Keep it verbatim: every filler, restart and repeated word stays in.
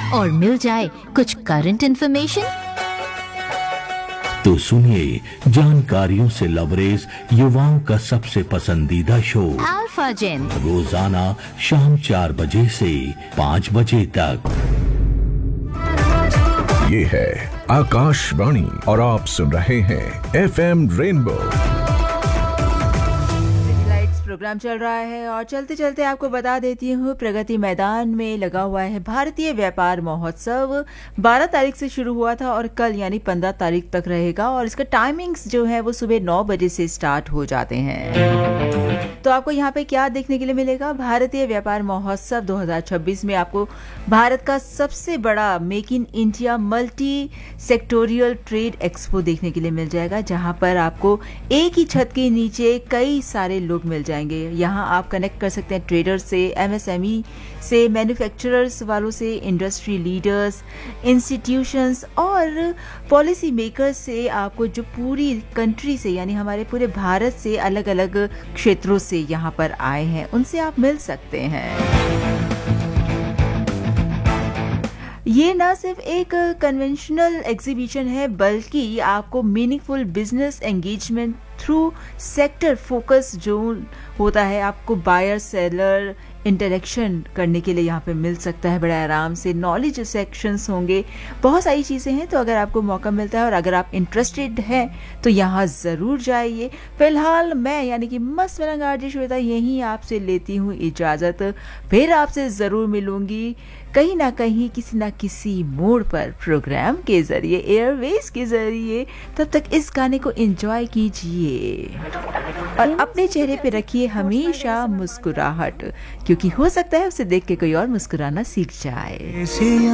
और मिल जाए कुछ करंट इन्फॉर्मेशन। तो सुनिए जानकारियों से लबरेज युवाओं का सबसे पसंदीदा शो अल्फा जेन, रोजाना शाम चार बजे से पाँच बजे तक। ये है आकाशवाणी और आप सुन रहे हैं एफ एम रेनबो। प्रोग्राम चल रहा है और चलते चलते आपको बता देती हूँ, प्रगति मैदान में लगा हुआ है भारतीय व्यापार महोत्सव। बारह तारीख से शुरू हुआ था और कल यानी पंद्रह तारीख तक रहेगा और इसका टाइमिंग्स जो है वो सुबह नौ बजे से स्टार्ट हो जाते हैं। तो आपको यहाँ पे क्या देखने के लिए मिलेगा? भारतीय व्यापार महोत्सव दो हज़ार छब्बीस में आपको भारत का सबसे बड़ा make in India multi sectoral trade expo देखने के लिए मिल जाएगा, जहाँ पर आपको एक ही छत के नीचे कई सारे लोग मिल जाएंगे। यहाँ आप कनेक्ट कर सकते हैं ट्रेडर्स से, एमएसएमई से, मैन्युफैक्चरर्स वालों से, इंडस्ट्री लीडर्स, इंस्टीट्यूशंस और पॉलिसी मेकर्स से। आपको जो पूरी कंट्री से यानी हमारे पूरे भारत से अलग अलग क्षेत्रों से यहाँ पर आए हैं उनसे आप मिल सकते हैं। ये ना सिर्फ एक कन्वेंशनल एग्जीबिशन है बल्कि आपको meaningful business engagement through sector focus जो होता है, आपको बायर सेलर इंटरेक्शन करने के लिए यहाँ पे मिल सकता है बड़े आराम से। नॉलेज सेक्शंस होंगे, बहुत सारी चीज़ें हैं। तो अगर आपको मौका मिलता है और अगर आप इंटरेस्टेड हैं तो यहाँ ज़रूर जाइए। फिलहाल मैं यानी कि मस्त मलंग आरजे श्वेता यहीं आपसे लेती हूँ इजाज़त। फिर आपसे ज़रूर मिलूंगी कहीं ना कहीं किसी ना किसी मोड़ पर प्रोग्राम के ज़रिए, एयरवेज के ज़रिए। तब तक इस गाने को एंजॉय कीजिए और अपने चेहरे पे रखिए हमेशा मुस्कुराहट, क्योंकि हो सकता है उसे देख के कोई और मुस्कुराना सीख जाए।